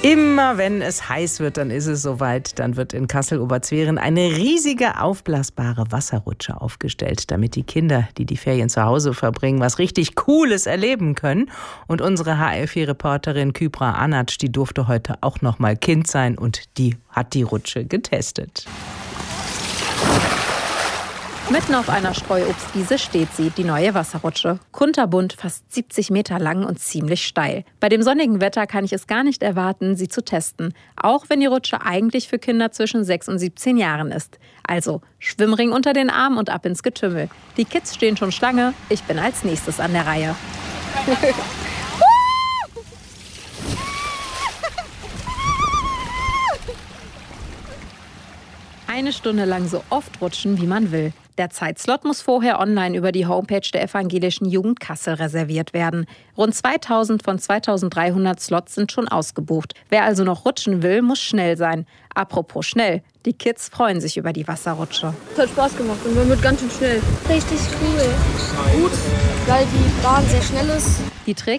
Immer wenn es heiß wird, dann ist es soweit. Dann wird in Kassel-Oberzweren eine riesige aufblasbare Wasserrutsche aufgestellt, damit die Kinder, die die Ferien zu Hause verbringen, was richtig Cooles erleben können. Und unsere HR4-Reporterin Kybra Anatsch, die durfte heute auch noch mal Kind sein und die hat die Rutsche getestet. Mitten auf einer Streuobstwiese steht sie, die neue Wasserrutsche. Kunterbunt, fast 70 Meter lang und ziemlich steil. Bei dem sonnigen Wetter kann ich es gar nicht erwarten, sie zu testen. Auch wenn die Rutsche eigentlich für Kinder zwischen 6 und 17 Jahren ist. Also Schwimmring unter den Armen und ab ins Getümmel. Die Kids stehen schon Schlange, ich bin als nächstes an der Reihe. Eine Stunde lang so oft rutschen, wie man will. Der Zeitslot muss vorher online über die Homepage der Evangelischen Jugend Kassel reserviert werden. Rund 2000 von 2300 Slots sind schon ausgebucht. Wer also noch rutschen will, muss schnell sein. Apropos schnell, die Kids freuen sich über die Wasserrutsche. Es hat Spaß gemacht und man wird ganz schön schnell. Richtig cool. Gut, weil die Bahn sehr schnell ist. Die trägt